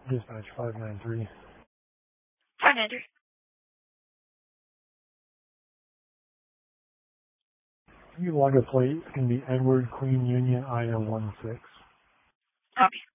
Dispatch 593. 593. You log a plate. It's going to be Edward Queen Union IA 16. Copy.